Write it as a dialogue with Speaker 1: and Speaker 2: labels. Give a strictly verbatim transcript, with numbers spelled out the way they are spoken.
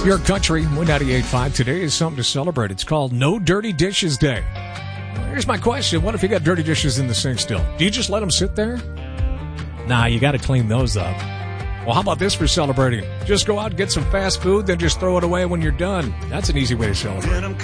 Speaker 1: Your country, one ninety-eight point five. Today is something to celebrate. It's called No Dirty Dishes Day. Here's my question. What if you got dirty dishes in the sink still? Do you just let them sit there? Nah, you got to clean those up. Well, how about this for celebrating? Just go out and get some fast food, then just throw it away when you're done. That's an easy way to celebrate.